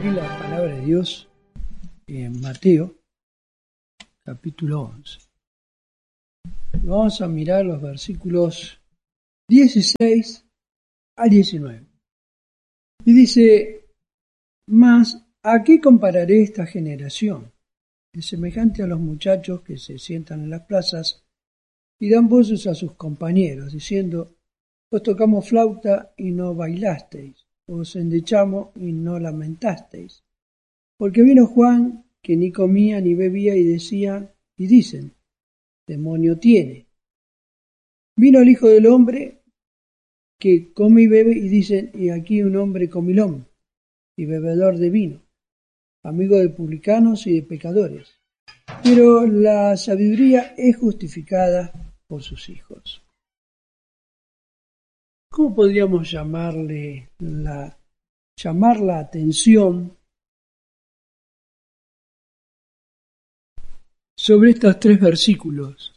abrir la palabra de Dios en Mateo, capítulo 11. Vamos a mirar los versículos 16 al 19. Y dice: mas, ¿a qué compararé esta generación? Es semejante a los muchachos que se sientan en las plazas y dan voces a sus compañeros, diciendo: os tocamos flauta y no bailasteis, os endechamos y no lamentasteis. Porque vino Juan, que ni comía ni bebía, y dicen: demonio tiene. Vino el Hijo del Hombre, que come y bebe, y dicen: y aquí un hombre comilón y bebedor de vino, amigo de publicanos y de pecadores. Pero la sabiduría es justificada por sus hijos. ¿Cómo podríamos llamar la atención sobre estos 3 versículos?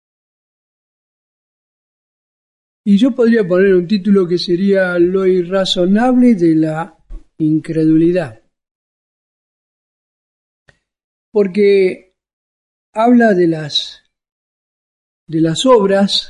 Y yo podría poner un título que sería: lo irrazonable de la incredulidad. Porque habla de las obras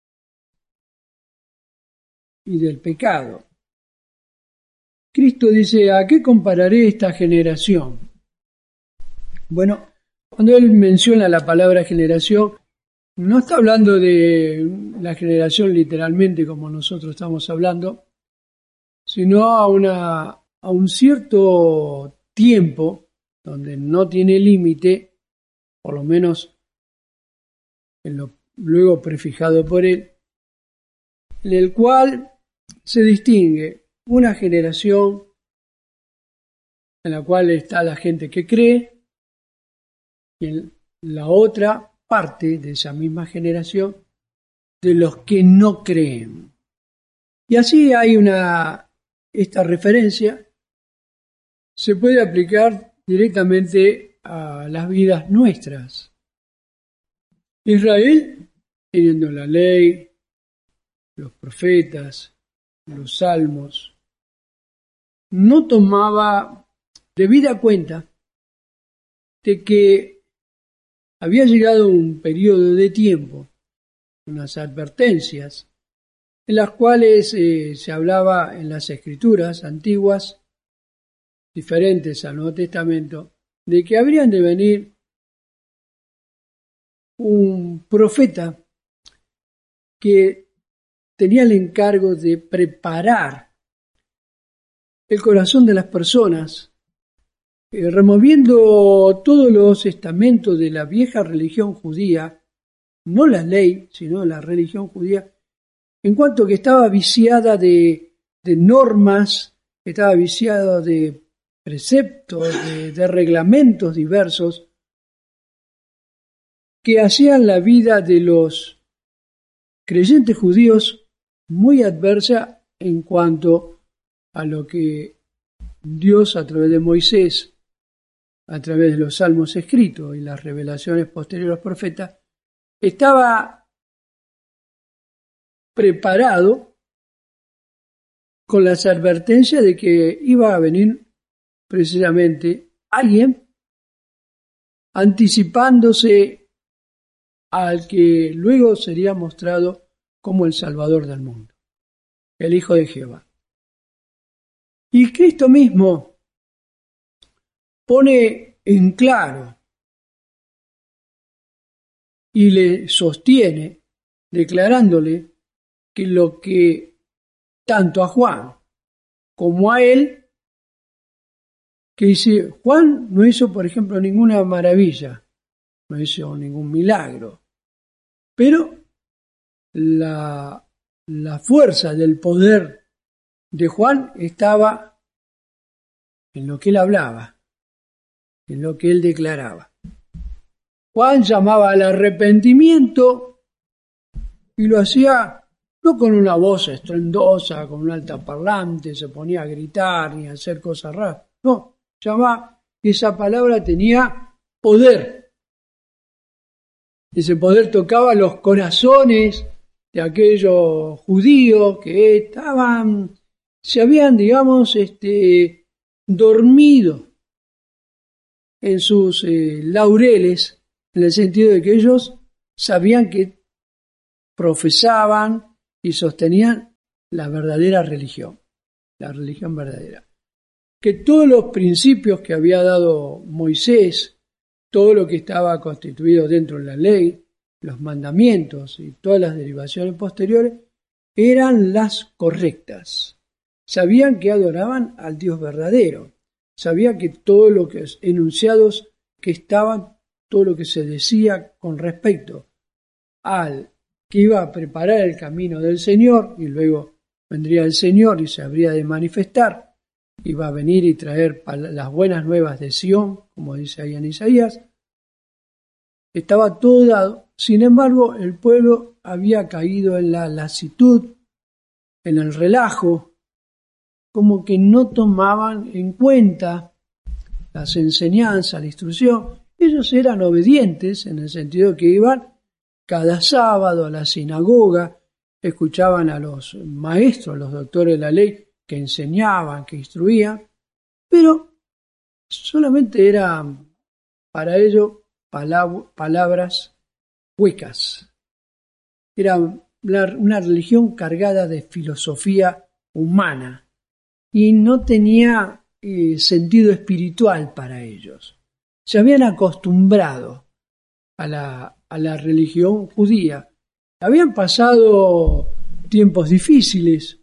y del pecado. Cristo dice: ¿a qué compararé esta generación? Bueno, cuando él menciona la palabra generación, no está hablando de la generación literalmente como nosotros estamos hablando, sino a un cierto tiempo donde no tiene límite, por lo menos en lo luego prefijado por él, en el cual se distingue una generación en la cual está la gente que cree, y en la otra parte de esa misma generación de los que no creen. Y así hay esta referencia se puede aplicar directamente a las vidas nuestras. Israel, teniendo la ley, los profetas, los salmos, no tomaba debida cuenta de que había llegado un periodo de tiempo, unas advertencias, en las cuales se hablaba en las escrituras antiguas, diferentes al Nuevo Testamento, de que habrían de venir un profeta que tenía el encargo de preparar el corazón de las personas, removiendo todos los estamentos de la vieja religión judía, no la ley, sino la religión judía, en cuanto que estaba viciada de normas, estaba viciada de preceptos, de reglamentos diversos, que hacían la vida de los creyentes judíos muy adversa en cuanto a lo que Dios, a través de Moisés, a través de los salmos escritos y las revelaciones posteriores a los profetas, estaba preparado con las advertencias de que iba a venir precisamente alguien anticipándose al que luego sería mostrado como el Salvador del mundo, el Hijo de Jehová. Y Cristo mismo pone en claro y le sostiene, declarándole que lo que tanto a Juan como a él, que dice, Juan no hizo, por ejemplo, ninguna maravilla, no hizo ningún milagro, pero la fuerza del poder de Juan estaba en lo que él hablaba, en lo que él declaraba. Juan llamaba al arrepentimiento y lo hacía no con una voz estruendosa, con un altaparlante, se ponía a gritar ni a hacer cosas raras. No, llamaba, esa palabra tenía poder. Ese poder tocaba los corazones de aquellos judíos que se habían, digamos, dormido en sus laureles, en el sentido de que ellos sabían que profesaban y sostenían la verdadera religión, la religión verdadera. Que todos los principios que había dado Moisés, todo lo que estaba constituido dentro de la ley, los mandamientos y todas las derivaciones posteriores, eran las correctas. Sabían que adoraban al Dios verdadero. Sabían que todo lo que enunciados que estaban, todo lo que se decía con respecto al que iba a preparar el camino del Señor, y luego vendría el Señor y se habría de manifestar, iba a venir y traer las buenas nuevas de Sión, como dice ahí en Isaías. Estaba todo dado. Sin embargo, el pueblo había caído en la lasitud, en el relajo, como que no tomaban en cuenta las enseñanzas, la instrucción. Ellos eran obedientes en el sentido que iban cada sábado a la sinagoga, escuchaban a los maestros, los doctores de la ley, que enseñaban, que instruían, pero solamente eran para ellos palabras huecas. Era una religión cargada de filosofía humana y no tenía sentido espiritual para ellos. Se habían acostumbrado a la religión judía. Habían pasado tiempos difíciles,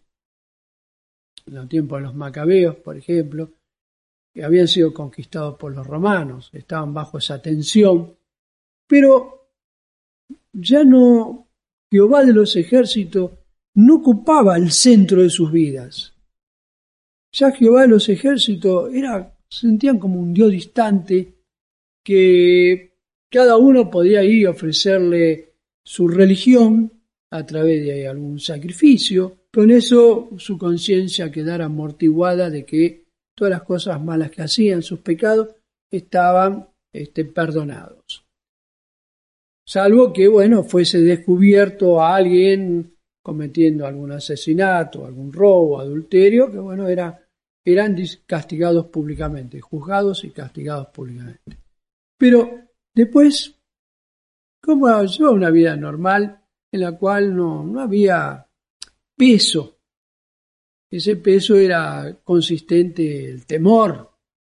en los tiempos de los macabeos, por ejemplo, que habían sido conquistados por los romanos, estaban bajo esa tensión, pero ya no, Jehová de los ejércitos no ocupaba el centro de sus vidas. Ya Jehová de los ejércitos sentían como un Dios distante, que cada uno podía ir a ofrecerle su religión a través de algún sacrificio. Con eso su conciencia quedara amortiguada de que todas las cosas malas que hacían, sus pecados, estaban perdonados. Salvo que, fuese descubierto a alguien cometiendo algún asesinato, algún robo, adulterio, que eran castigados públicamente, juzgados y castigados públicamente. Pero después, como llevaba una vida normal en la cual no había peso. Ese peso era consistente el temor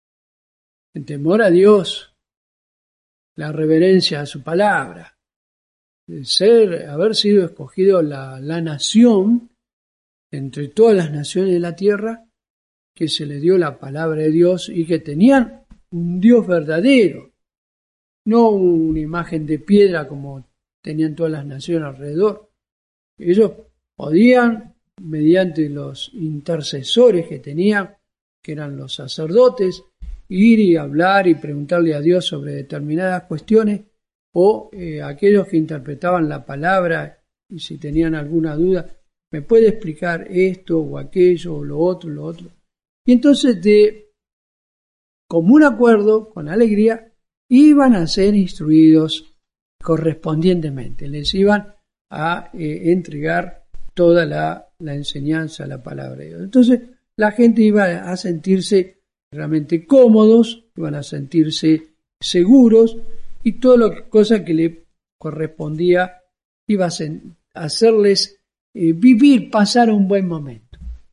a Dios, la reverencia a su palabra, haber sido escogido la nación entre todas las naciones de la tierra que se le dio la palabra de Dios y que tenían un Dios verdadero, no una imagen de piedra como tenían todas las naciones alrededor. Ellos podían, mediante los intercesores que tenían, que eran los sacerdotes, ir y hablar y preguntarle a Dios sobre determinadas cuestiones, o aquellos que interpretaban la palabra y si tenían alguna duda, ¿me puede explicar esto o aquello o lo otro? Y entonces, de común acuerdo, con alegría, iban a ser instruidos correspondientemente, les iban a entregar toda la enseñanza, la palabra de Dios. Entonces la gente iba a sentirse realmente cómodos, iban a sentirse seguros, y toda la cosa que le correspondía iba a hacerles vivir, pasar un buen momento.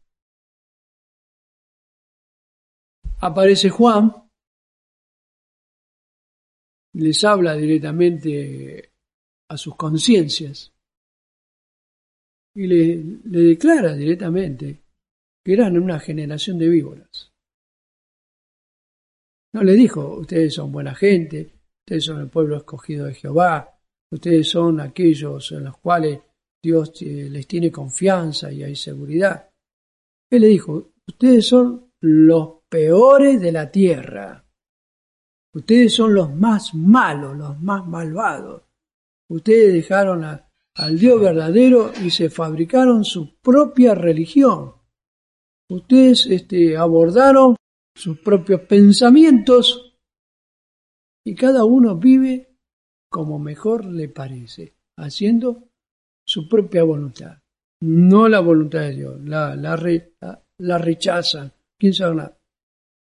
Aparece Juan, les habla directamente a sus conciencias y le declara directamente que eran una generación de víboras. No le dijo, ustedes son buena gente, ustedes son el pueblo escogido de Jehová, ustedes son aquellos en los cuales Dios les tiene confianza y hay seguridad. Él le dijo, ustedes son los peores de la tierra. Ustedes son los más malos, los más malvados. Ustedes dejaron al Dios verdadero y se fabricaron su propia religión. Ustedes abordaron sus propios pensamientos y cada uno vive como mejor le parece, haciendo su propia voluntad, no la voluntad de Dios. La rechazan. ¿Quién sabe nada?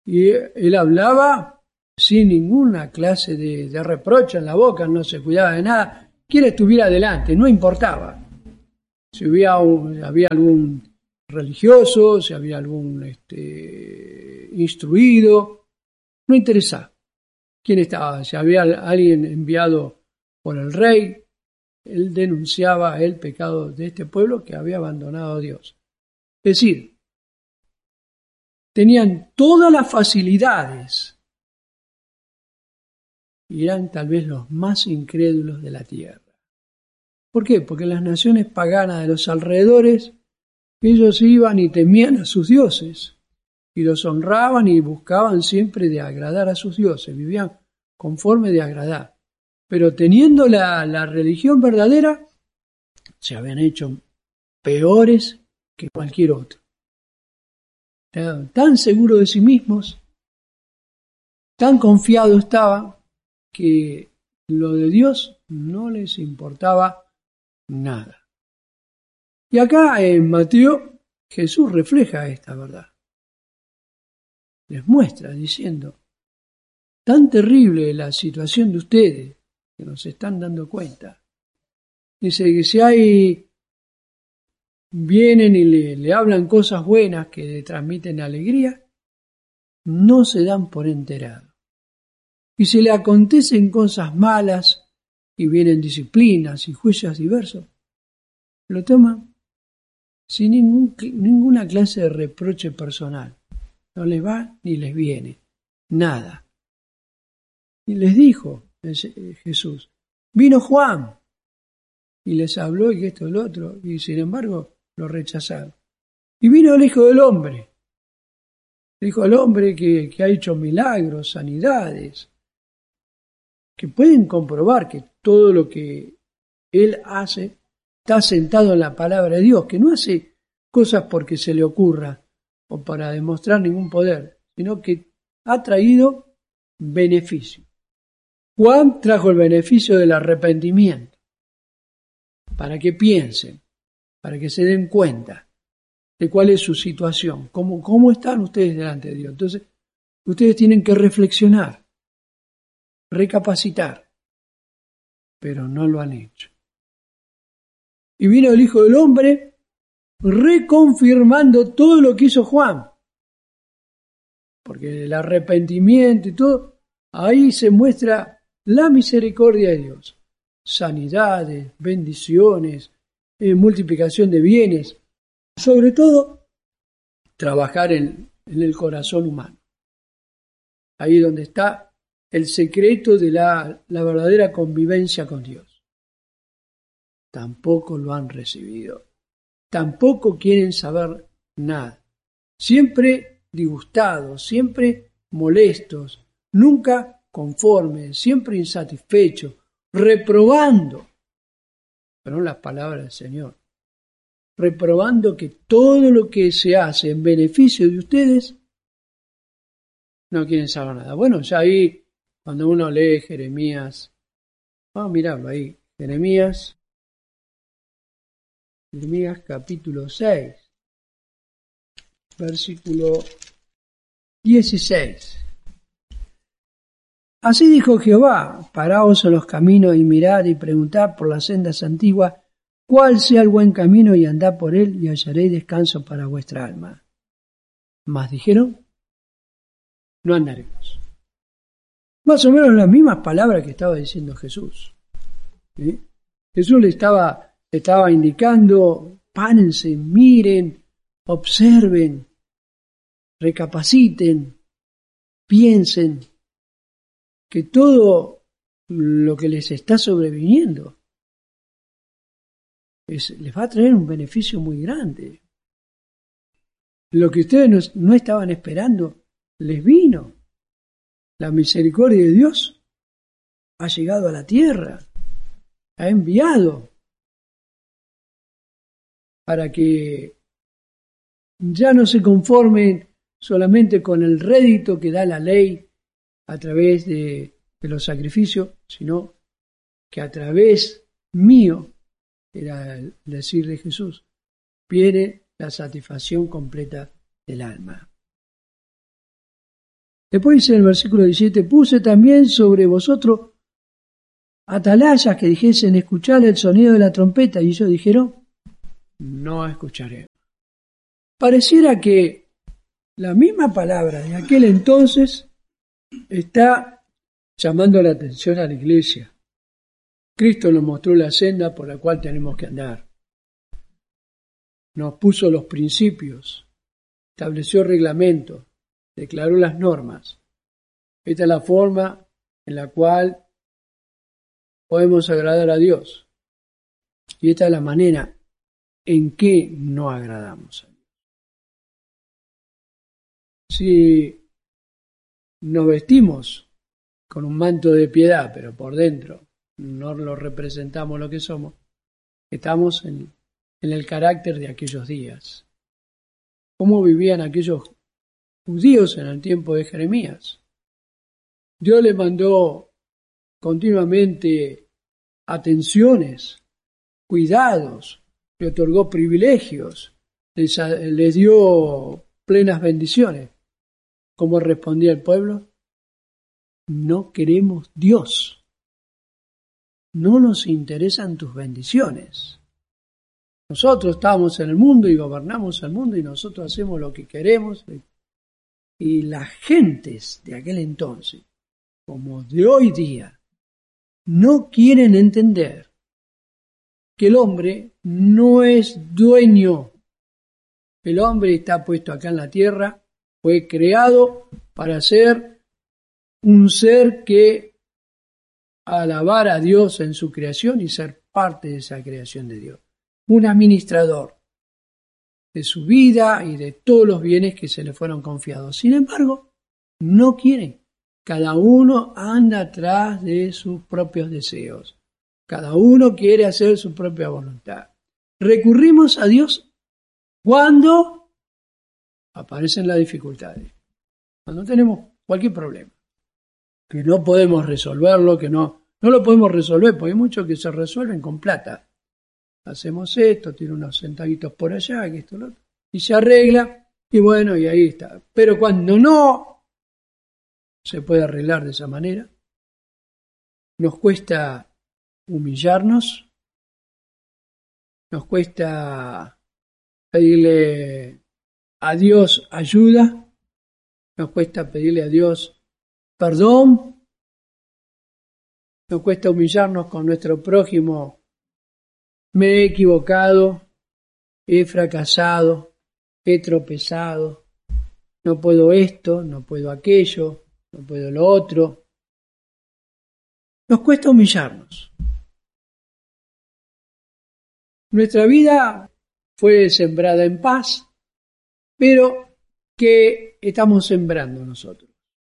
Y él hablaba sin ninguna clase de reproche en la boca, no se cuidaba de nada. Quien estuviera adelante, no importaba. Si había algún religioso, si había algún instruido, no interesaba quién estaba. Si había alguien enviado por el rey, él denunciaba el pecado de este pueblo que había abandonado a Dios. Es decir, tenían todas las facilidades y eran tal vez los más incrédulos de la tierra. ¿Por qué? Porque las naciones paganas de los alrededores, ellos iban y temían a sus dioses y los honraban y buscaban siempre de agradar a sus dioses, vivían conforme de agradar. Pero teniendo la religión verdadera, se habían hecho peores que cualquier otro. Estaban tan seguros de sí mismos, tan confiados estaban, que lo de Dios no les importaba nada. Y acá en Mateo, Jesús refleja esta verdad. Les muestra diciendo, tan terrible la situación de ustedes, que nos están dando cuenta. Dice que si vienen y le hablan cosas buenas que le transmiten alegría, no se dan por enterado. Y si le acontecen cosas malas y vienen disciplinas y juicios diversos, lo toman sin ninguna clase de reproche personal. No les va ni les viene, nada. Y les dijo Jesús, vino Juan y les habló y esto y lo otro, y sin embargo lo rechazaron. Y vino el Hijo del Hombre, el Hijo del Hombre que ha hecho milagros, sanidades, que pueden comprobar que todo lo que Él hace está sentado en la palabra de Dios, que no hace cosas porque se le ocurra o para demostrar ningún poder, sino que ha traído beneficio. Juan trajo el beneficio del arrepentimiento, para que piensen, para que se den cuenta de cuál es su situación, cómo están ustedes delante de Dios. Entonces, ustedes tienen que reflexionar, recapacitar, pero no lo han hecho. Y vino el Hijo del Hombre reconfirmando todo lo que hizo Juan, porque el arrepentimiento y todo, ahí se muestra la misericordia de Dios, sanidades, bendiciones, multiplicación de bienes, sobre todo trabajar en el corazón humano. Ahí donde está el secreto de la verdadera convivencia con Dios. Tampoco lo han recibido, tampoco quieren saber nada, siempre disgustados, siempre molestos, nunca conformes, siempre insatisfechos, reprobando, pero las palabras del Señor, reprobando que todo lo que se hace en beneficio de ustedes, no quieren saber nada. Bueno, ya ahí, cuando uno lee Jeremías, vamos a mirarlo ahí, Jeremías capítulo 6, versículo 16. Así dijo Jehová, paraos en los caminos y mirad y preguntad por las sendas antiguas, cuál sea el buen camino y andad por él y hallaréis descanso para vuestra alma. Mas dijeron, no andaremos. Más o menos las mismas palabras que estaba diciendo Jesús. ¿Sí? Jesús le estaba indicando, párense, miren, observen, recapaciten, piensen que todo lo que les está sobreviniendo les va a traer un beneficio muy grande. Lo que ustedes no estaban esperando les vino. La misericordia de Dios ha llegado a la tierra, ha enviado para que ya no se conformen solamente con el rédito que da la ley a través de los sacrificios, sino que a través mío, era el decir de Jesús, viene la satisfacción completa del alma. Después dice en el versículo 17, puse también sobre vosotros atalayas que dijesen escuchar el sonido de la trompeta, y ellos dijeron, no escucharemos. Pareciera que la misma palabra de aquel entonces está llamando la atención a la iglesia. Cristo nos mostró la senda por la cual tenemos que andar. Nos puso los principios, estableció reglamentos, declaró las normas. Esta es la forma en la cual podemos agradar a Dios. Y esta es la manera en que no agradamos a Dios. Si nos vestimos con un manto de piedad, pero por dentro no lo representamos lo que somos, estamos en el carácter de aquellos días. ¿Cómo vivían aquellos judíos en el tiempo de Jeremías? Dios les mandó continuamente atenciones, cuidados, le otorgó privilegios, les dio plenas bendiciones. ¿Cómo respondía el pueblo? No queremos Dios. No nos interesan tus bendiciones. Nosotros estamos en el mundo y gobernamos el mundo y nosotros hacemos lo que queremos. Y las gentes de aquel entonces, como de hoy día, no quieren entender que el hombre no es dueño. El hombre está puesto acá en la tierra, fue creado para ser un ser que alabar a Dios en su creación y ser parte de esa creación de Dios. Un administrador de su vida y de todos los bienes que se le fueron confiados. Sin embargo, no quieren. Cada uno anda atrás de sus propios deseos. Cada uno quiere hacer su propia voluntad. Recurrimos a Dios cuando aparecen las dificultades. Cuando tenemos cualquier problema. Que no podemos resolverlo, que no lo podemos resolver, porque hay muchos que se resuelven con plata. Hacemos esto, tiene unos centavitos por allá, que esto, lo otro, y se arregla, y bueno, y ahí está. Pero cuando no se puede arreglar de esa manera, nos cuesta humillarnos, nos cuesta pedirle a Dios ayuda, nos cuesta pedirle a Dios perdón, nos cuesta humillarnos con nuestro prójimo. Me he equivocado, he fracasado, he tropezado, no puedo esto, no puedo aquello, no puedo lo otro. Nos cuesta humillarnos. Nuestra vida fue sembrada en paz, pero ¿qué estamos sembrando nosotros?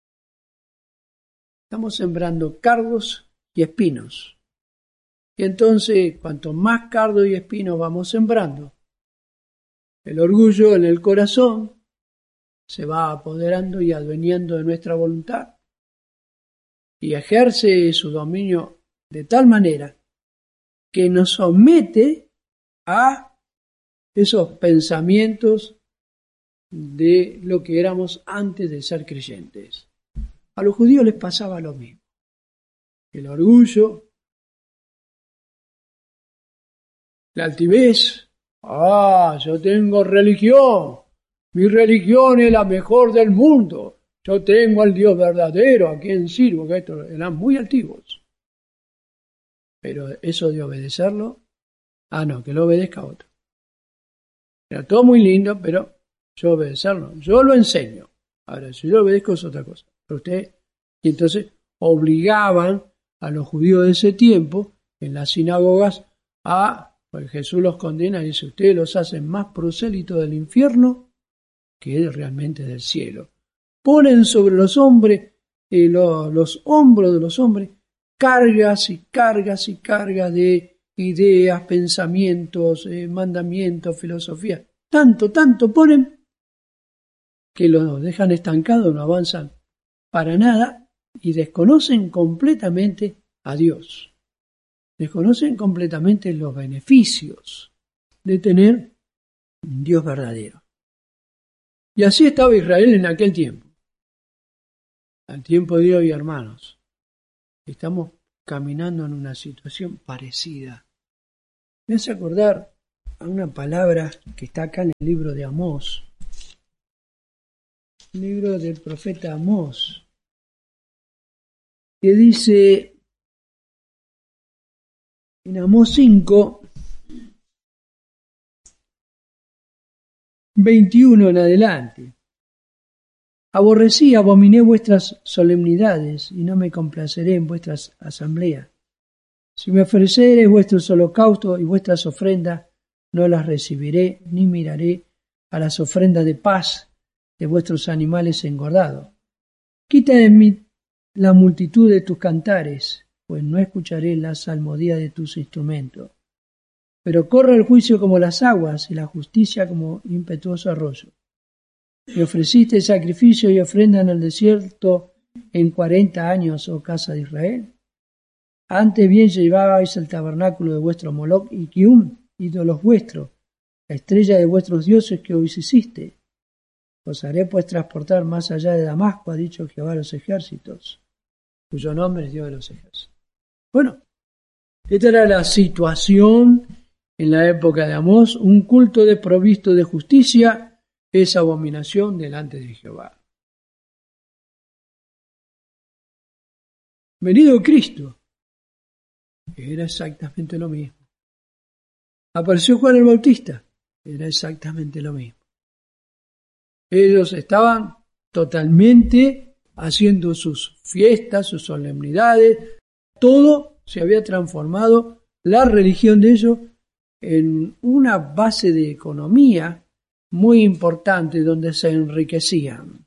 Estamos sembrando cardos y espinos. Y entonces, cuanto más cardos y espinos vamos sembrando, el orgullo en el corazón se va apoderando y adueñando de nuestra voluntad y ejerce su dominio de tal manera que nos somete a esos pensamientos de lo que éramos antes de ser creyentes. A los judíos les pasaba lo mismo. El orgullo, la altivez. Yo tengo religión. Mi religión es la mejor del mundo. Yo tengo al Dios verdadero, a quien sirvo. Que estos eran muy altivos. Pero eso de obedecerlo, no, que lo obedezca a otro. Era todo muy lindo, pero yo obedecerlo. Yo lo enseño. Ahora, si yo lo obedezco es otra cosa. Pero usted, y entonces obligaban a los judíos de ese tiempo, en las sinagogas, pues Jesús los condena y dice, ustedes los hacen más prosélitos del infierno que realmente del cielo. Ponen sobre los hombres, los hombros de los hombres, cargas y cargas y cargas de ideas, pensamientos, mandamientos, filosofía. Tanto ponen que los dejan estancados, no avanzan para nada y desconocen completamente a Dios. Desconocen completamente los beneficios de tener un Dios verdadero. Y así estaba Israel en aquel tiempo. Al tiempo de hoy, hermanos, estamos caminando en una situación parecida. Me hace acordar a una palabra que está acá en el libro de Amós, el libro del profeta Amós, que dice en Amós 5, 21 en adelante: aborrecí, abominé vuestras solemnidades, y no me complaceré en vuestras asambleas. Si me ofrecereis vuestros holocaustos y vuestras ofrendas, no las recibiré, ni miraré a las ofrendas de paz de vuestros animales engordados. Quita de mí la multitud de tus cantares, pues no escucharé la salmodia de tus instrumentos. Pero corre el juicio como las aguas, y la justicia como impetuoso arroyo. Me ofreciste sacrificio y ofrenda en el desierto en 40 años, oh casa de Israel. Antes bien llevabais el tabernáculo de vuestro Moloc y Kium, ídolos vuestros, la estrella de vuestros dioses que os hiciste. Os haré pues transportar más allá de Damasco, ha dicho Jehová de los ejércitos, cuyo nombre es Dios de los ejércitos. Bueno, esta era la situación en la época de Amós. Un culto desprovisto de justicia es abominación delante de Jehová. Venido Cristo, era exactamente lo mismo. Apareció Juan el Bautista, era exactamente lo mismo. Ellos estaban totalmente haciendo sus fiestas, sus solemnidades, todo se había transformado, la religión de ellos, en una base de economía muy importante donde se enriquecían.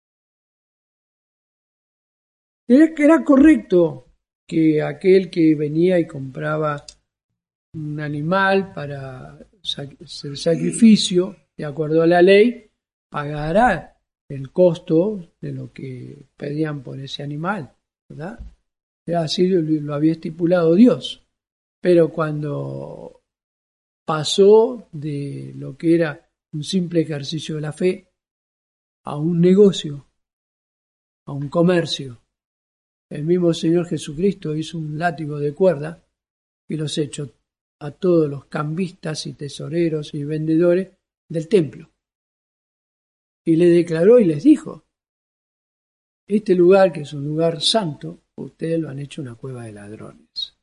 Era correcto que aquel que venía y compraba un animal para hacer sacrificio, de acuerdo a la ley, pagará el costo de lo que pedían por ese animal, ¿verdad? Así lo había estipulado Dios. Pero cuando pasó de lo que era un simple ejercicio de la fe a un negocio, a un comercio, el mismo Señor Jesucristo hizo un látigo de cuerda y los echó a todos los cambistas y tesoreros y vendedores del templo. Y le declaró y les dijo: este lugar, que es un lugar santo, ustedes lo han hecho una cueva de ladrones.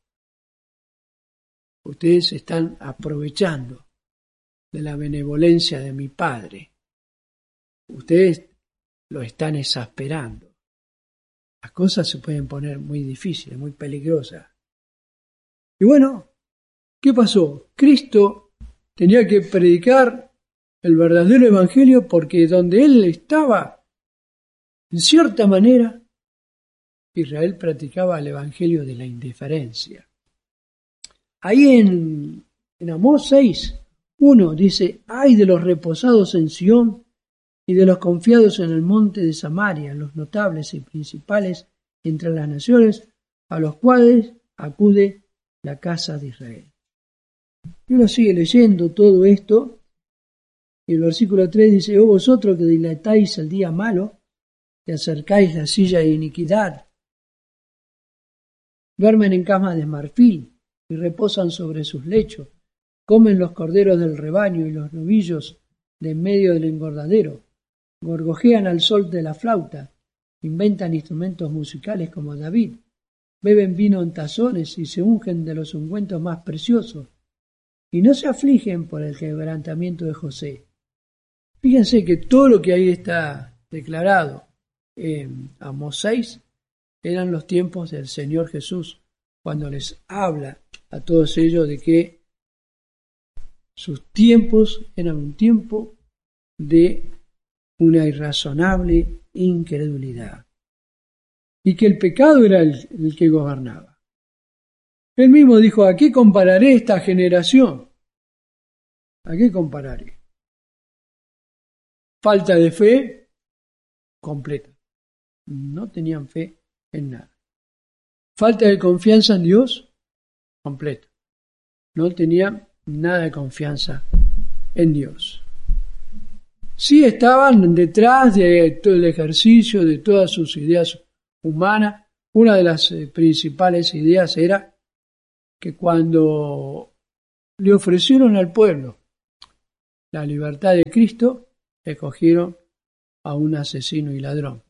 Ustedes están aprovechando de la benevolencia de mi Padre. Ustedes lo están exasperando. Las cosas se pueden poner muy difíciles, muy peligrosas. Y bueno, ¿qué pasó? Cristo tenía que predicar el verdadero evangelio porque donde él estaba, en cierta manera, Israel practicaba el evangelio de la indiferencia. Ahí en Amós 6, 1 dice: ay de los reposados en Sión y de los confiados en el monte de Samaria, los notables y principales entre las naciones, a los cuales acude la casa de Israel. Y uno sigue leyendo todo esto, y el versículo 3 dice: oh vosotros que dilatáis el día malo, que acercáis la silla de iniquidad, duermen en camas de marfil y reposan sobre sus lechos, comen los corderos del rebaño y los novillos de en medio del engordadero, gorgojean al sol de la flauta, inventan instrumentos musicales como David, beben vino en tazones y se ungen de los ungüentos más preciosos, y no se afligen por el quebrantamiento de José. Fíjense que todo lo que ahí está declarado en Amós 6 eran los tiempos del Señor Jesús, cuando les habla a todos ellos de que sus tiempos eran un tiempo de una irrazonable incredulidad y que el pecado era el que gobernaba. Él mismo dijo: ¿a qué compararé esta generación? ¿A qué compararé? Falta de fe completa. No tenían fe en nada. Falta de confianza en Dios completa. No tenían nada de confianza en Dios. sí estaban detrás de todo el ejercicio, de todas sus ideas humanas. Una de las principales ideas era que cuando le ofrecieron al pueblo la libertad de Cristo, escogieron a un asesino y ladrón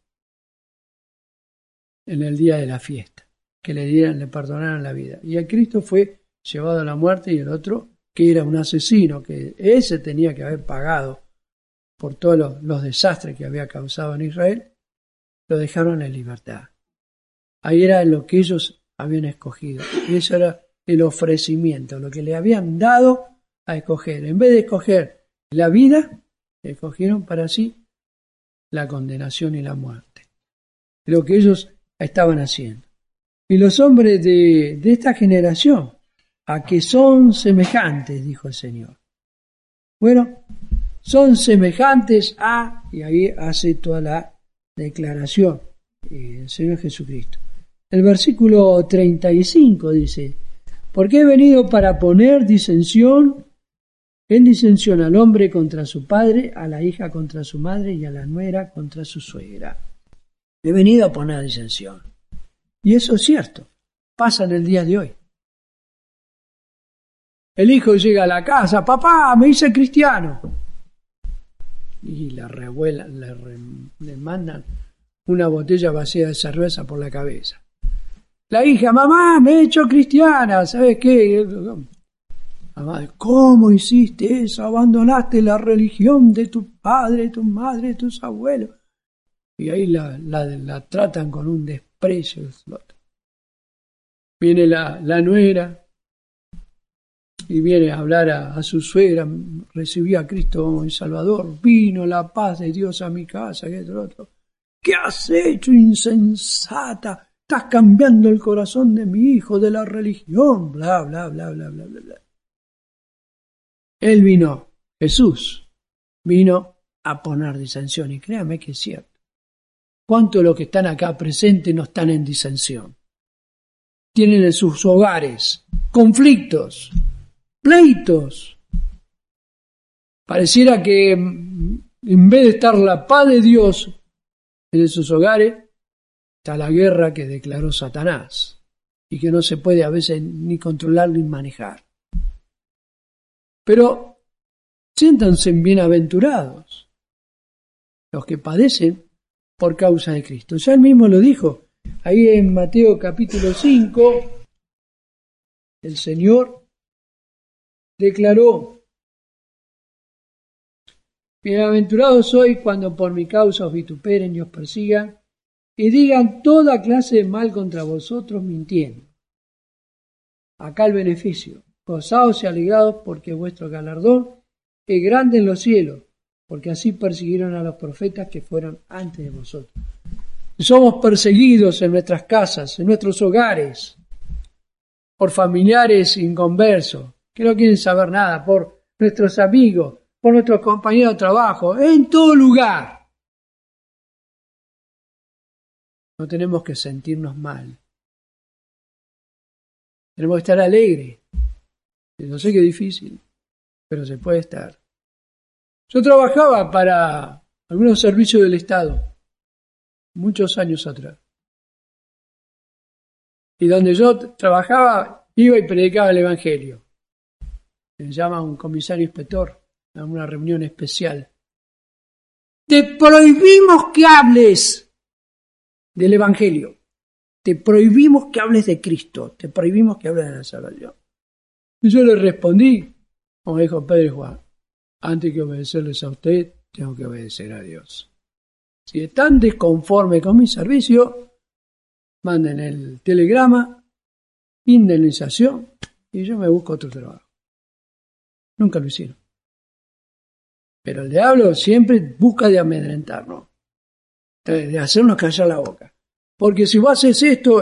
en el día de la fiesta, que le perdonaran la vida. Y a Cristo fue llevado a la muerte, y el otro, que era un asesino, que ese tenía que haber pagado por todos los desastres que había causado en Israel, lo dejaron en libertad. Ahí era lo que ellos habían escogido. Y eso era el ofrecimiento, lo que le habían dado a escoger. En vez de escoger la vida, escogieron para sí la condenación y la muerte. Lo que ellos estaban haciendo. Y los hombres de esta generación, a que son semejantes, dijo el Señor. Bueno, son semejantes a, y ahí hace toda la declaración el Señor Jesucristo. El versículo 35 dice: porque he venido para poner disensión al hombre contra su padre, a la hija contra su madre y a la nuera contra su suegra. He venido a poner disensión. Y eso es cierto, pasa en el día de hoy. El hijo llega a la casa: papá, me hice cristiano. Y la revuela, le mandan una botella vacía de cerveza por la cabeza. La hija: mamá, me he hecho cristiana. ¿Sabes qué? Mamá: ¿cómo hiciste eso? Abandonaste la religión de tu padre, tu madre, tus abuelos. Y ahí la tratan con un desprecio. Viene la nuera y viene a hablar a su suegra: recibí a Cristo como mi Salvador, vino la paz de Dios a mi casa, que es otro. ¿Qué has hecho, insensata? Estás cambiando el corazón de mi hijo, de la religión, bla, bla, bla, bla, bla, bla, bla. Él vino, Jesús, vino a poner disensión, y créame que es cierto. ¿Cuántos de los que están acá presentes no están en disensión? Tienen en sus hogares conflictos, pleitos. Pareciera que en vez de estar la paz de Dios en sus hogares, está la guerra que declaró Satanás y que no se puede a veces ni controlar ni manejar. Pero siéntanse bienaventurados los que padecen por causa de Cristo. Ya él mismo lo dijo ahí en Mateo capítulo 5. El Señor declaró: bienaventurados sois cuando por mi causa os vituperen y os persigan y digan toda clase de mal contra vosotros mintiendo. Acá el beneficio: gozaos y alegraos, porque vuestro galardón es grande en los cielos, porque así persiguieron a los profetas que fueron antes de vosotros. Somos perseguidos en nuestras casas, en nuestros hogares, por familiares inconversos que no quieren saber nada, por nuestros amigos, por nuestros compañeros de trabajo, en todo lugar. No tenemos que sentirnos mal. Tenemos que estar alegres. Yo sé que es difícil, pero se puede estar. Yo trabajaba para algunos servicios del Estado, muchos años atrás. Y donde yo trabajaba, iba y predicaba el Evangelio. Me llama un comisario inspector a una reunión especial. Te prohibimos que hables del Evangelio. Te prohibimos que hables de Cristo. Te prohibimos que hables de la salvación. Y yo le respondí, como dijo Pedro y Juan: antes que obedecerles a usted, tengo que obedecer a Dios. Si están desconformes con mi servicio, manden el telegrama, indemnización, y yo me busco otro trabajo. Nunca lo hicieron. Pero el diablo siempre busca de amedrentarnos, de hacernos callar la boca. Porque si vos haces esto.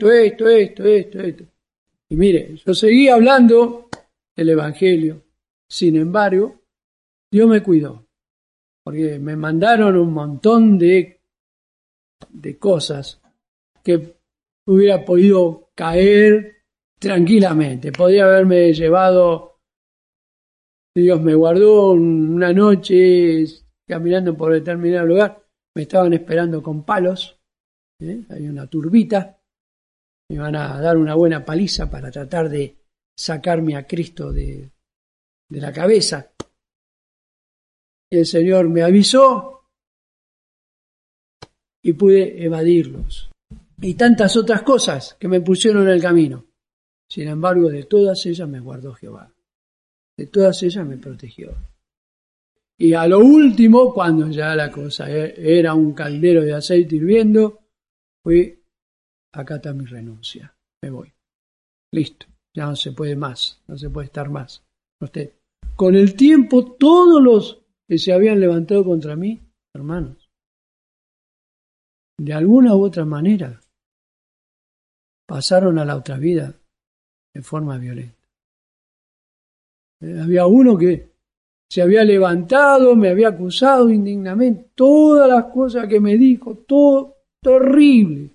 Y mire, yo seguí hablando del Evangelio. Sin embargo, Dios me cuidó. Porque me mandaron un montón de cosas que hubiera podido caer tranquilamente. Podría haberme llevado, Dios me guardó una noche caminando por determinado lugar, me estaban esperando con palos, hay una turbita, me iban a dar una buena paliza para tratar de sacarme a Cristo de la cabeza. Y el Señor me avisó y pude evadirlos. Y tantas otras cosas que me pusieron en el camino. Sin embargo, de todas ellas me guardó Jehová. De todas ellas me protegió. Y a lo último, cuando ya la cosa era un caldero de aceite hirviendo, acá está mi renuncia. Me voy. Listo. Ya no se puede más. No se puede estar más. Con el tiempo, todos los que se habían levantado contra mí, hermanos, de alguna u otra manera, pasaron a la otra vida de forma violenta. Había uno que se había levantado, me había acusado indignamente, todas las cosas que me dijo, todo terrible,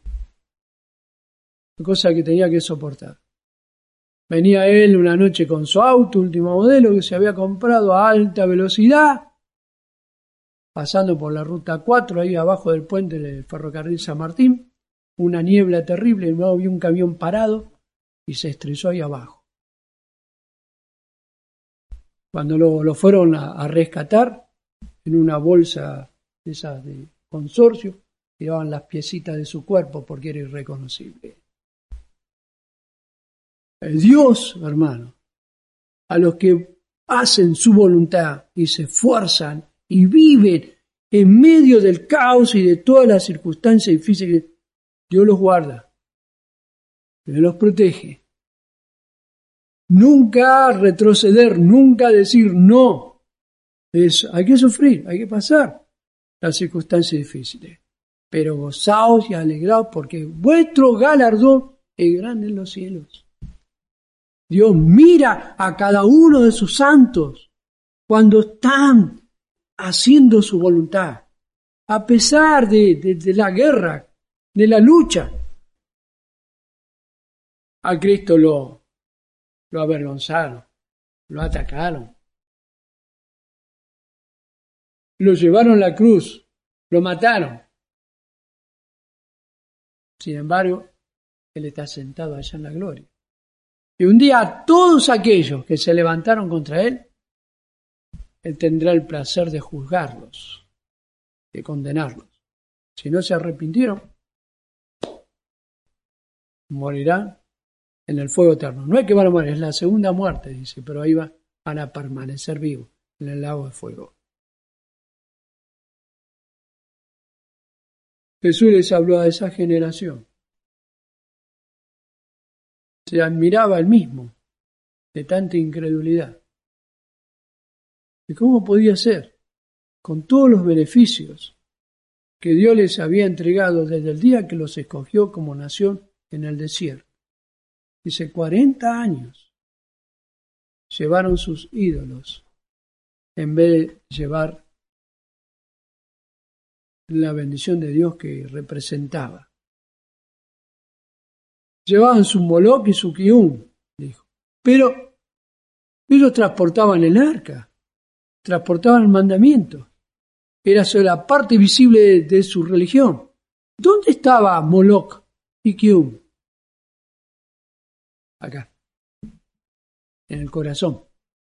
cosa que tenía que soportar. Venía él una noche con su auto, último modelo, que se había comprado a alta velocidad, pasando por la ruta 4, ahí abajo del puente del ferrocarril San Martín, una niebla terrible, y luego vi un camión parado y se estrelló ahí abajo. Cuando lo fueron a rescatar, en una bolsa de esas de consorcio, llevaban las piecitas de su cuerpo porque era irreconocible. Dios, hermano, a los que hacen su voluntad y se esfuerzan y viven en medio del caos y de todas las circunstancias difíciles, Dios los guarda, Dios los protege. Nunca retroceder, nunca decir no. Hay que sufrir, hay que pasar las circunstancias difíciles. Pero gozaos y alegraos porque vuestro galardón es grande en los cielos. Dios mira a cada uno de sus santos cuando están haciendo su voluntad, a pesar de la guerra, de la lucha. A Cristo lo avergonzaron, lo atacaron, lo llevaron a la cruz, lo mataron. Sin embargo, Él está sentado allá en la gloria. Y un día a todos aquellos que se levantaron contra Él tendrá el placer de juzgarlos, de condenarlos. Si no se arrepintieron, morirán en el fuego eterno. No es que van a morir, es la segunda muerte, dice, pero ahí van a permanecer vivos en el lago de fuego. Jesús les habló a esa generación. Se admiraba él mismo de tanta incredulidad. ¿Y cómo podía ser? Con todos los beneficios que Dios les había entregado desde el día que los escogió como nación en el desierto. Dice, 40 años llevaron sus ídolos en vez de llevar la bendición de Dios que representaba. Llevaban su Moloc y su Kium, dijo. Pero ellos transportaban el arca, transportaban el mandamiento. Era solo la parte visible de su religión. ¿Dónde estaba Moloc y Kium? Acá, en el corazón.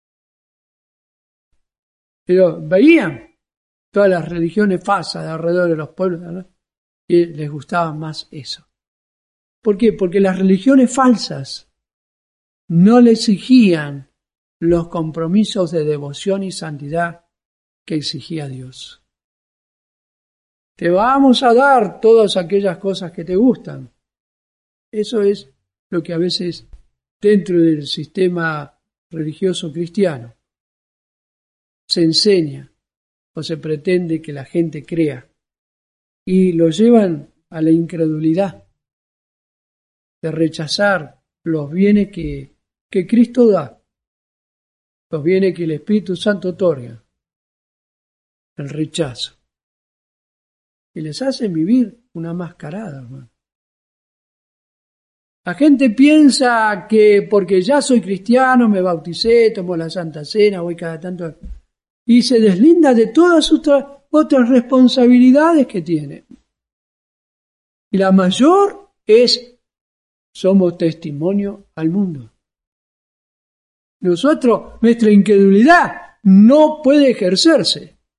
Pero veían todas las religiones falsas de alrededor de los pueblos, ¿no? Y les gustaba más eso. ¿Por qué? Porque las religiones falsas no le exigían los compromisos de devoción y santidad que exigía Dios. Te vamos a dar todas aquellas cosas que te gustan. Eso es lo que a veces dentro del sistema religioso cristiano se enseña o se pretende que la gente crea y lo llevan a la incredulidad de rechazar los bienes que Cristo da, los bienes que el Espíritu Santo otorga, el rechazo. Y les hacen vivir una mascarada, hermano. La gente piensa que porque ya soy cristiano, me bauticé, tomo la Santa Cena, voy cada tanto, y se deslinda de todas sus otras responsabilidades que tiene. Y la mayor es, somos testimonio al mundo. Nuestra incredulidad no puede ejercerse